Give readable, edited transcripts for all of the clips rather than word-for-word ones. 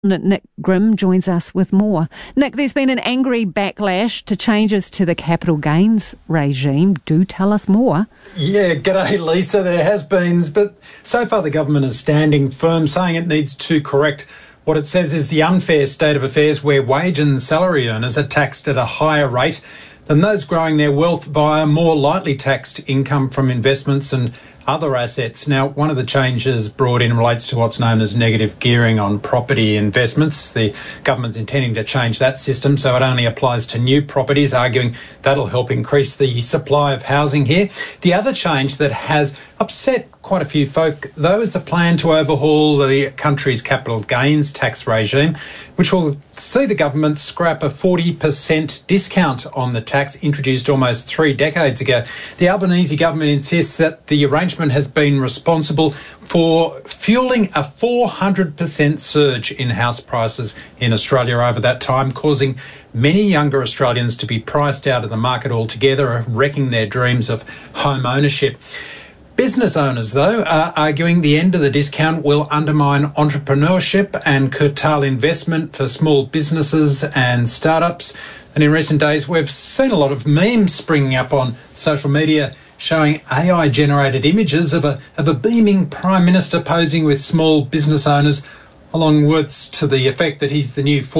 Nick Grimm joins us with more. Nick, there's been an angry backlash to changes to the capital gains regime. Do tell us more. Yeah, g'day Lisa. There has been, but so far the government is standing firm, saying it needs to correct what it says is the unfair state of affairs where wage and salary earners are taxed at a higher rate than those growing their wealth via more lightly taxed income from investments and other assets. Now, one of the changes brought in relates to what's known as negative gearing on property investments. The government's intending to change that system so it only applies to new properties, arguing that'll help increase the supply of housing here. The other change that has upset quite a few folk, though, is the plan to overhaul the country's capital gains tax regime, which will see the government scrap a 40% discount on the tax introduced almost 3 decades ago. The Albanese government insists that the arrangement has been responsible for fueling a 400% surge in house prices in Australia over that time, causing many younger Australians to be priced out of the market altogether, wrecking their dreams of home ownership. Business owners, though, are arguing the end of the discount will undermine entrepreneurship and curtail investment for small businesses and startups. And in recent days, we've seen a lot of memes springing up on social media showing AI-generated images of a beaming Prime Minister posing with small business owners, along words to the effect that he's the new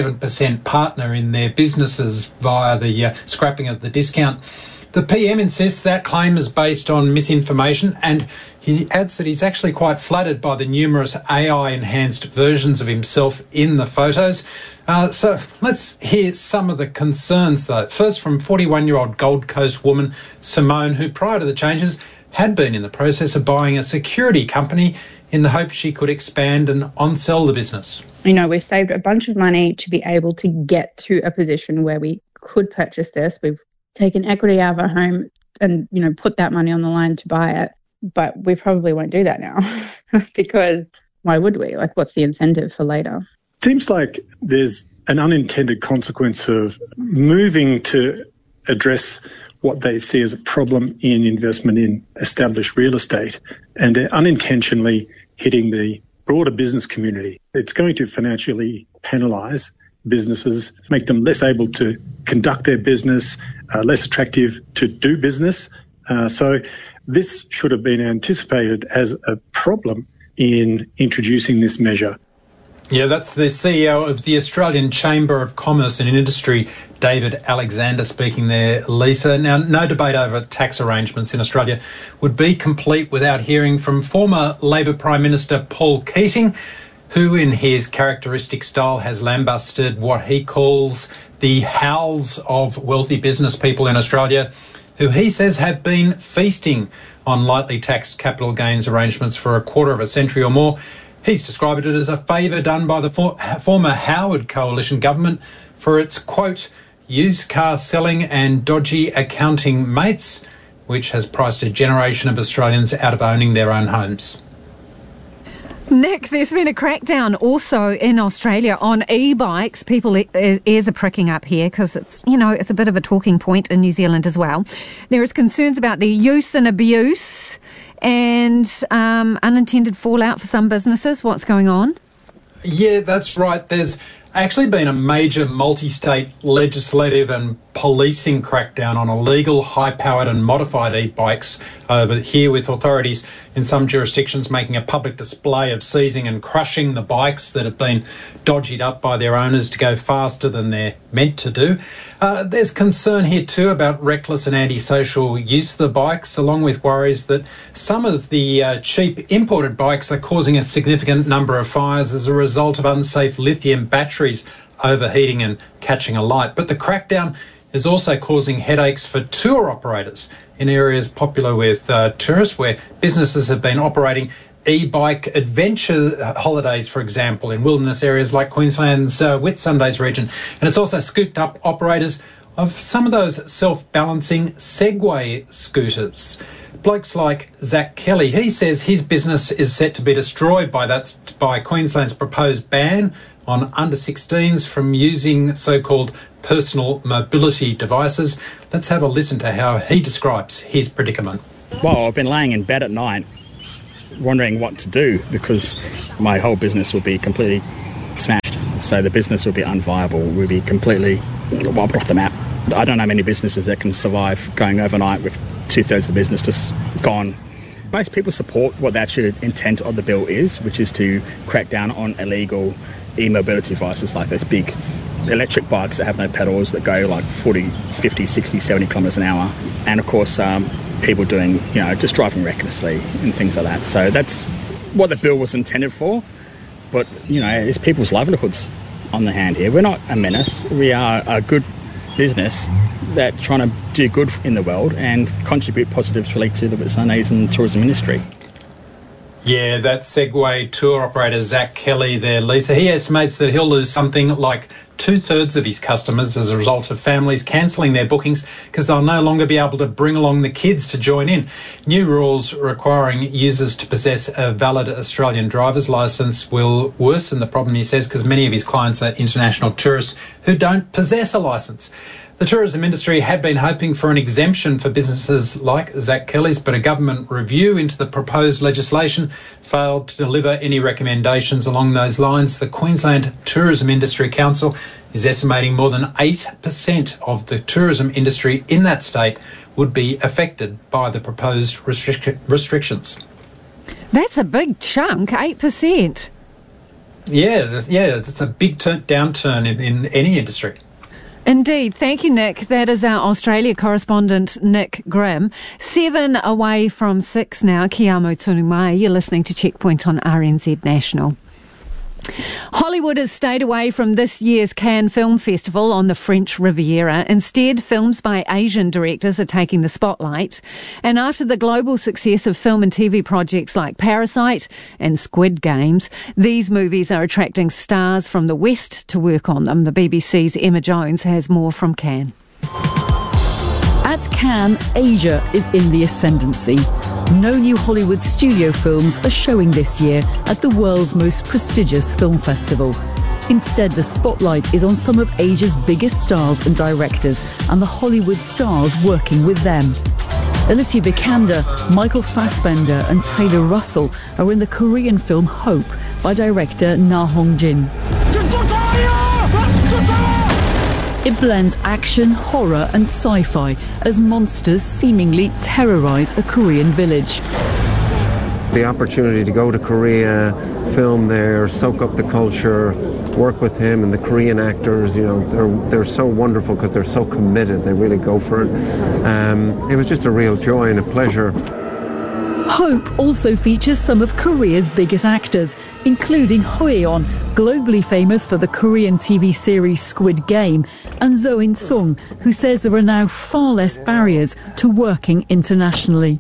47% partner in their businesses via the scrapping of the discount. The PM insists that claim is based on misinformation, and he adds that he's actually quite flattered by the numerous AI-enhanced versions of himself in the photos. So let's hear some of the concerns, though. First, from 41-year-old Gold Coast woman Simone, who prior to the changes had been in the process of buying a security company in the hope she could expand and on-sell the business. You know, we've saved a bunch of money to be able to get to a position where we could purchase this. We've taken equity out of our home and, you know, put that money on the line to buy it. But we probably won't do that now because why would we? Like, what's the incentive for later? Seems like there's an unintended consequence of moving to address what they see as a problem in investment in established real estate, and they're unintentionally hitting the broader business community. It's going to financially penalise businesses, make them less able to conduct their business, less attractive to do business. So this should have been anticipated as a problem in introducing this measure. Yeah, that's the CEO of the Australian Chamber of Commerce and Industry, David Alexander, speaking there, Lisa. Now, no debate over tax arrangements in Australia would be complete without hearing from former Labor Prime Minister Paul Keating, who in his characteristic style has lambasted what he calls the howls of wealthy business people in Australia, who he says have been feasting on lightly taxed capital gains arrangements for a quarter of a century or more. He's described it as a favour done by the former Howard coalition government for its, quote, used car selling and dodgy accounting mates, which has priced a generation of Australians out of owning their own homes. Nick, there's been a crackdown also in Australia on e-bikes. People ears are pricking up here because it's a bit of a talking point in New Zealand as well. There is concerns about their use and abuse and unintended fallout for some businesses. What's going on? Yeah, that's right. There's actually been a major multi-state legislative and policing crackdown on illegal, high-powered and modified e-bikes over here, with authorities in some jurisdictions making a public display of seizing and crushing the bikes that have been dodgied up by their owners to go faster than they're meant to do. There's concern here too about reckless and antisocial use of the bikes, along with worries that some of the cheap imported bikes are causing a significant number of fires as a result of unsafe lithium batteries overheating and catching alight. But the crackdown is also causing headaches for tour operators in areas popular with tourists, where businesses have been operating e-bike adventure holidays, for example, in wilderness areas like Queensland's Whitsundays region. And it's also scooped up operators of some of those self-balancing Segway scooters. Blokes like Zach Kelly, he says his business is set to be destroyed by Queensland's proposed ban on under-16s from using so-called personal mobility devices. Let's have a listen to how he describes his predicament. Well, I've been laying in bed at night wondering what to do because my whole business will be completely smashed. So the business would be unviable. We'd be completely wiped off the map. I don't know many businesses that can survive going overnight with 2/3 of the business just gone. Most people support what the actual intent of the bill is, which is to crack down on illegal e-mobility devices like those big electric bikes that have no pedals that go like 40, 50, 60, 70 kilometres an hour. And of course, people doing, just driving recklessly and things like that. So that's what the bill was intended for. But, it's people's livelihoods on the hand here. We're not a menace. We are a good business that trying to do good in the world and contribute positively to the Wet'suwet'en and tourism industry. Yeah, that Segway tour operator Zach Kelly there, Lisa. He estimates that he'll lose something like 2/3 of his customers as a result of families cancelling their bookings because they'll no longer be able to bring along the kids to join in. New rules requiring users to possess a valid Australian driver's licence will worsen the problem, he says, because many of his clients are international tourists who don't possess a licence. The tourism industry had been hoping for an exemption for businesses like Zach Kelly's, but a government review into the proposed legislation failed to deliver any recommendations along those lines. The Queensland Tourism Industry Council is estimating more than 8% of the tourism industry in that state would be affected by the proposed restrictions. That's a big chunk, 8%. Yeah, it's a big downturn in any industry. Indeed. Thank you, Nick. That is our Australia correspondent, Nick Grimm. 7 away from 6 now. Kia amo tonu mai. You're listening to Checkpoint on RNZ National. Hollywood has stayed away from this year's Cannes Film Festival on the French Riviera. Instead, films by Asian directors are taking the spotlight. And after the global success of film and TV projects like Parasite and Squid Games, these movies are attracting stars from the West to work on them. The BBC's Emma Jones has more from Cannes. At Cannes, Asia is in the ascendancy. No new Hollywood studio films are showing this year at the world's most prestigious film festival. Instead, the spotlight is on some of Asia's biggest stars and directors and the Hollywood stars working with them. Alicia Vikander, Michael Fassbender and Taylor Russell are in the Korean film Hope by director Na Hong-jin. It blends action, horror and sci-fi as monsters seemingly terrorise a Korean village. The opportunity to go to Korea, film there, soak up the culture, work with him and the Korean actors, they're so wonderful because they're so committed, they really go for it. It was just a real joy and a pleasure. Hope also features some of Korea's biggest actors, including Ho Ye-on, globally famous for the Korean TV series Squid Game, and Zo In-sung, who says there are now far less barriers to working internationally.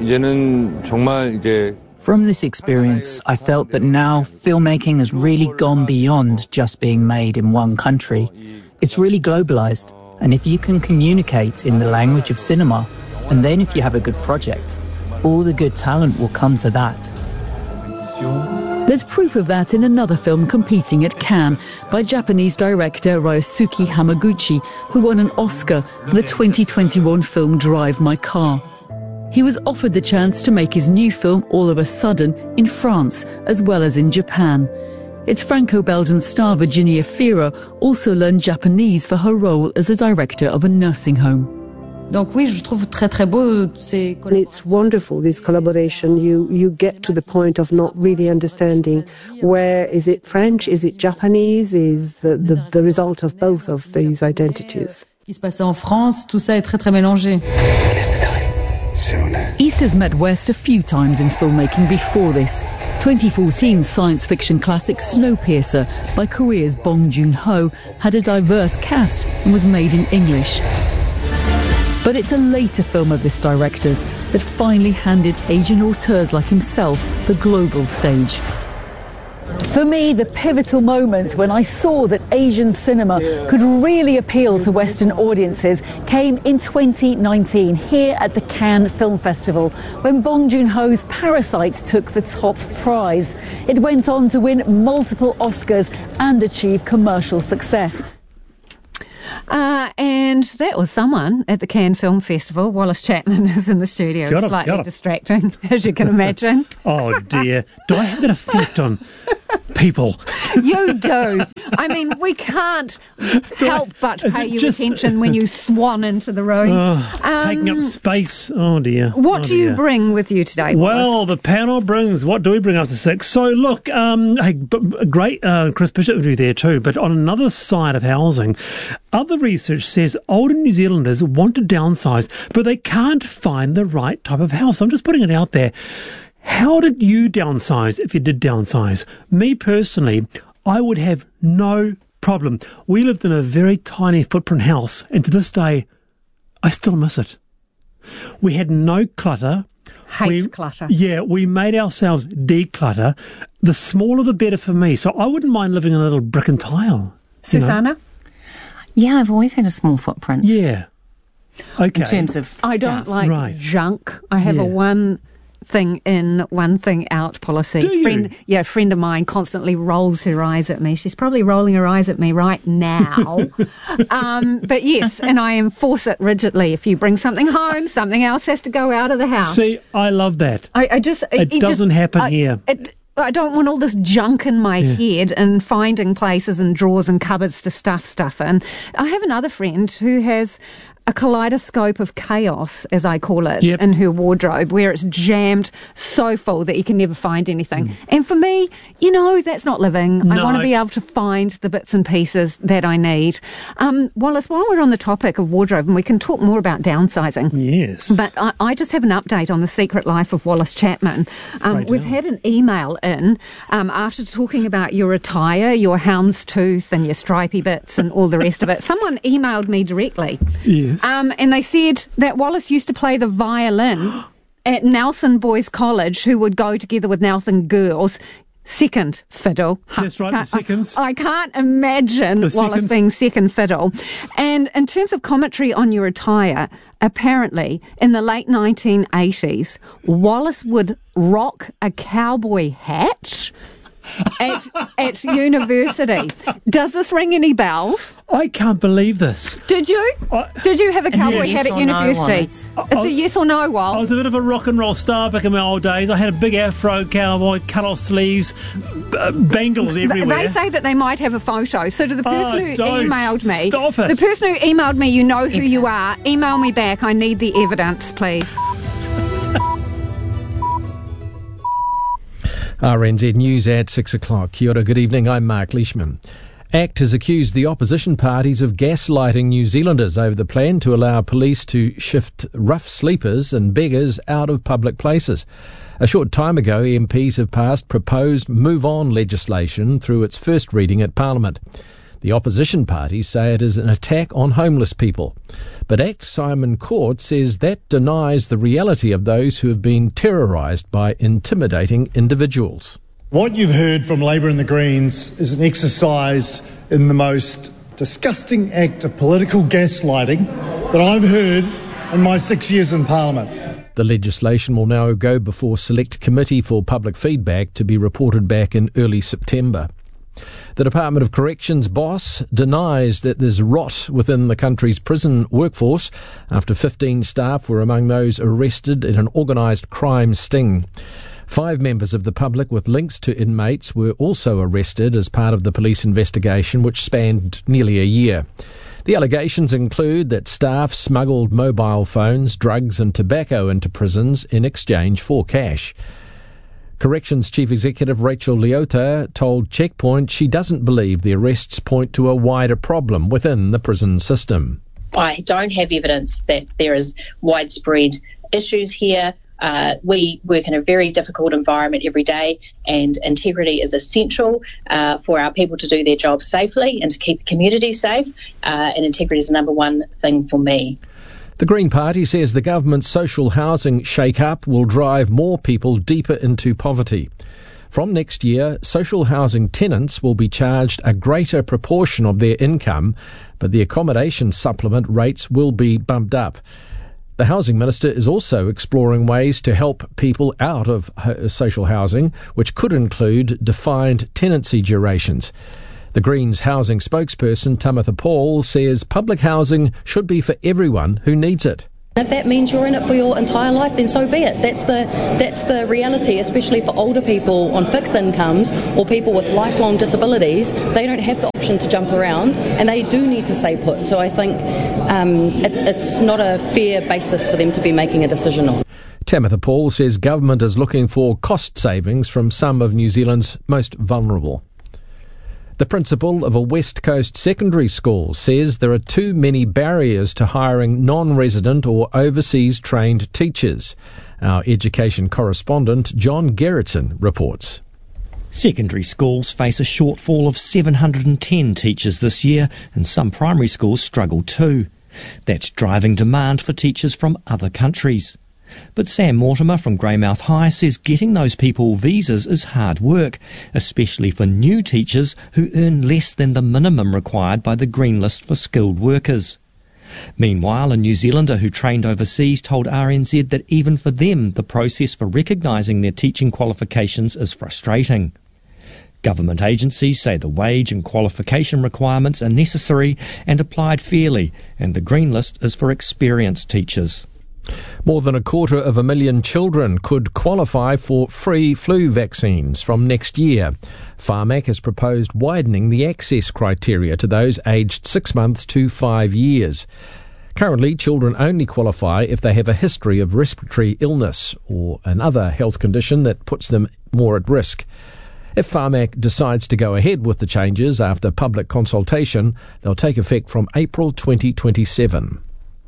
From this experience, I felt that now filmmaking has really gone beyond just being made in one country. It's really globalized, and if you can communicate in the language of cinema, and then if you have a good project, all the good talent will come to that. There's proof of that in another film competing at Cannes by Japanese director Ryosuke Hamaguchi, who won an Oscar for the 2021 film Drive My Car. He was offered the chance to make his new film All of a Sudden in France as well as in Japan. Its Franco-Belgian star Virginia Fira also learned Japanese for her role as a director of a nursing home. It's wonderful, this collaboration. You get to the point of not really understanding where is it French, is it Japanese, is the result of both of these identities. East has met West a few times in filmmaking before this. 2014 science fiction classic Snowpiercer by Korea's Bong Joon-ho had a diverse cast and was made in English. But it's a later film of this director's that finally handed Asian auteurs like himself the global stage. For me, the pivotal moment when I saw that Asian cinema could really appeal to Western audiences came in 2019 here at the Cannes Film Festival, when Bong Joon-ho's Parasite took the top prize. It went on to win multiple Oscars and achieve commercial success. And that was someone at the Cannes Film Festival. Wallace Chapman is in the studio. Slightly distracting, as you can imagine. Oh dear. Do I have an effect on people. You do. I mean, we can't help but pay you attention when you swan into the room. Taking up space. Oh, dear. What do you bring with you today, Well, the panel brings, what do we bring after 6? So, look, hey, great, Chris Bishop will be there too, but on another side of housing, other research says older New Zealanders want to downsize, but they can't find the right type of house. I'm just putting it out there. How did you downsize if you did downsize? Me personally, I would have no problem. We lived in a very tiny footprint house, and to this day, I still miss it. We had no clutter. Hate clutter. Yeah, we made ourselves declutter. The smaller the better for me. So I wouldn't mind living in a little brick and tile. Susanna? Yeah, I've always had a small footprint. Yeah. Okay. In terms of stuff. I don't like junk. I have a one thing in, one thing out policy. Do you? A friend of mine constantly rolls her eyes at me. She's probably rolling her eyes at me right now. But yes, and I enforce it rigidly. If you bring something home, something else has to go out of the house. See, I love that. It doesn't happen here. I don't want all this junk in my head and finding places and drawers and cupboards to stuff in. I have another friend who has a kaleidoscope of chaos, as I call it, in her wardrobe, where it's jammed so full that you can never find anything. And for me, that's not living. No. I want to be able to find the bits and pieces that I need. Wallace, while we're on the topic of wardrobe, and we can talk more about downsizing. Yes. But I just have an update on the secret life of Wallace Chapman. We've had an email in after talking about your attire, your houndstooth and your stripy bits and all the rest of it. Someone emailed me directly. Yes. And they said that Wallace used to play the violin at Nelson Boys College, who would go together with Nelson girls. Second fiddle. That's right, the seconds. I can't imagine Wallace being second fiddle. And in terms of commentary on your attire, apparently in the late 1980s, Wallace would rock a cowboy hat at university. Does this ring any bells? I can't believe this. Did you? Did you have a cowboy hat at university? It's a yes or no, Wal. I was a bit of a rock and roll star back in my old days. I had a big afro, cowboy, cut-off sleeves, bangles everywhere. They say that they might have a photo. So to the person who emailed me, stop it. The person who emailed me, you know who you are. Email me back. I need the evidence, please. RNZ News at 6 o'clock. Kia ora, good evening. I'm Mark Leishman. ACT has accused the opposition parties of gaslighting New Zealanders over the plan to allow police to shift rough sleepers and beggars out of public places. A short time ago, MPs have passed proposed Move On legislation through its first reading at Parliament. The opposition parties say it is an attack on homeless people. But ACT Simon Court says that denies the reality of those who have been terrorised by intimidating individuals. What you've heard from Labour and the Greens is an exercise in the most disgusting act of political gaslighting that I've heard in my 6 years in Parliament. The legislation will now go before Select Committee for Public Feedback to be reported back in early September. The Department of Corrections boss denies that there's rot within the country's prison workforce after 15 staff were among those arrested in an organised crime sting. 5 members of the public with links to inmates were also arrested as part of the police investigation, which spanned nearly a year. The allegations include that staff smuggled mobile phones, drugs and tobacco into prisons in exchange for cash. Corrections Chief Executive Rachel Leota told Checkpoint she doesn't believe the arrests point to a wider problem within the prison system. I don't have evidence that there is widespread issues here. We work in a very difficult environment every day, and integrity is essential for our people to do their jobs safely and to keep the community safe, and integrity is the number one thing for me. The Green Party says the government's social housing shake-up will drive more people deeper into poverty. From next year, social housing tenants will be charged a greater proportion of their income, but the accommodation supplement rates will be bumped up. The Housing Minister is also exploring ways to help people out of social housing, which could include defined tenancy durations. The Greens housing spokesperson, Tamitha Paul, says public housing should be for everyone who needs it. If that means you're in it for your entire life, then so be it. That's the reality, especially for older people on fixed incomes or people with lifelong disabilities. They don't have the option to jump around, and they do need to stay put. So I think it's not a fair basis for them to be making a decision on. Tamitha Paul says government is looking for cost savings from some of New Zealand's most vulnerable. The principal of a West Coast secondary school says there are too many barriers to hiring non-resident or overseas trained teachers. Our education correspondent John Gerritsen reports. Secondary schools face a shortfall of 710 teachers this year, and some primary schools struggle too. That's driving demand for teachers from other countries. But Sam Mortimer from Greymouth High says getting those people visas is hard work, especially for new teachers who earn less than the minimum required by the Green List for skilled workers. Meanwhile, a New Zealander who trained overseas told RNZ that even for them, the process for recognising their teaching qualifications is frustrating. Government agencies say the wage and qualification requirements are necessary and applied fairly, and the Green List is for experienced teachers. More than 250,000 children could qualify for free flu vaccines from next year. Pharmac has proposed widening the access criteria to those aged 6 months to 5 years. Currently, children only qualify if they have a history of respiratory illness or another health condition that puts them more at risk. If Pharmac decides to go ahead with the changes after public consultation, they'll take effect from April 2027.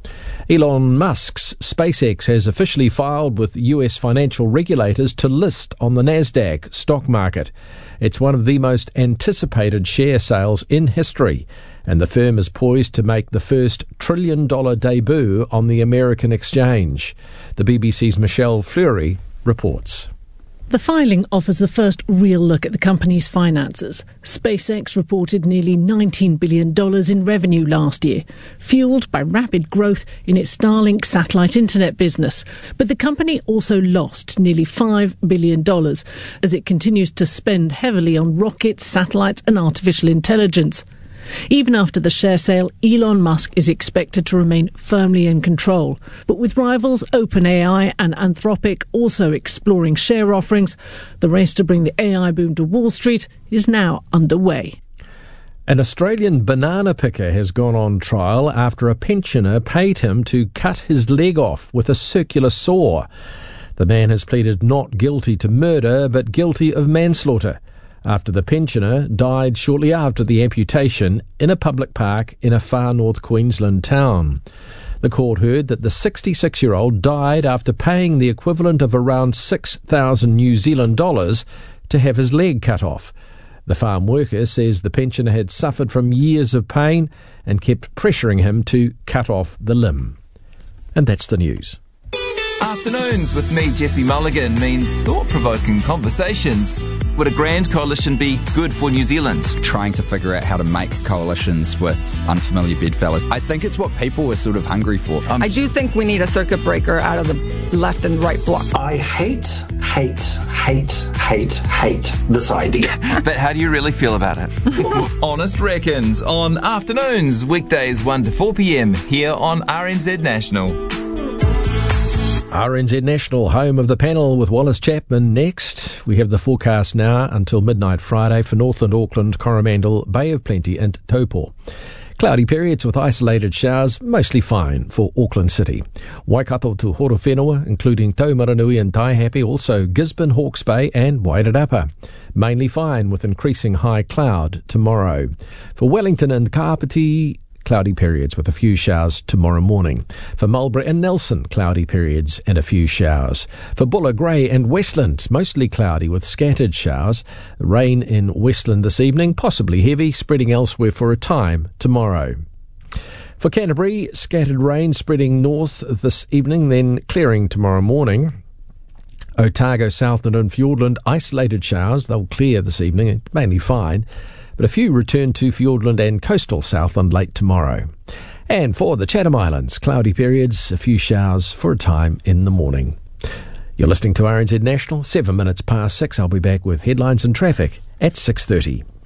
Elon Musk's SpaceX has officially filed with US financial regulators to list on the Nasdaq stock market. It's one of the most anticipated share sales in history, and the firm is poised to make the first trillion-dollar debut on the American exchange. The BBC's Michelle Fleury reports. The filing offers the first real look at the company's finances. SpaceX reported nearly $19 billion in revenue last year, fueled by rapid growth in its Starlink satellite internet business. But the company also lost nearly $5 billion as it continues to spend heavily on rockets, satellites and artificial intelligence. Even after the share sale, Elon Musk is expected to remain firmly in control. But with rivals OpenAI and Anthropic also exploring share offerings, the race to bring the AI boom to Wall Street is now underway. An Australian banana picker has gone on trial after a pensioner paid him to cut his leg off with a circular saw. The man has pleaded not guilty to murder, but guilty of manslaughter, after the pensioner died shortly after the amputation in a public park in a far north Queensland town. The court heard that the 66-year-old died after paying the equivalent of around 6,000 New Zealand dollars to have his leg cut off. The farm worker says the pensioner had suffered from years of pain and kept pressuring him to cut off the limb. And that's the news. Afternoons with me, Jesse Mulligan, means thought-provoking conversations. Would a grand coalition be good for New Zealand? Trying to figure out how to make coalitions with unfamiliar bedfellows. I think it's what people are sort of hungry for. I do think we need a circuit breaker out of the left and right bloc. I hate this idea. But how do you really feel about it? Honest Reckons on Afternoons, weekdays 1 to 4 p.m. here on RNZ National. RNZ National, home of the panel with Wallace Chapman. Next, we have the forecast now until midnight Friday for Northland, Auckland, Coromandel, Bay of Plenty and Taupo. Cloudy periods with isolated showers, mostly fine for Auckland City. Waikato to Horowhenua, including Taumaranui and Taihape, also Gisborne, Hawke's Bay and Wairarapa. Mainly fine with increasing high cloud tomorrow. For Wellington and Kapiti, cloudy periods with a few showers tomorrow morning. For Marlborough and Nelson, cloudy periods and a few showers. For Buller, Grey and Westland, mostly cloudy with scattered showers. Rain in Westland this evening, possibly heavy, spreading elsewhere for a time tomorrow. For Canterbury, scattered rain spreading north this evening, then clearing tomorrow morning. Otago, Southland and Fiordland, isolated showers. They'll clear this evening, mainly fine, but a few return to Fiordland and coastal Southland late tomorrow. And for the Chatham Islands, cloudy periods, a few showers for a time in the morning. You're listening to RNZ National, 7 minutes past 6. I'll be back with headlines and traffic at 6:30.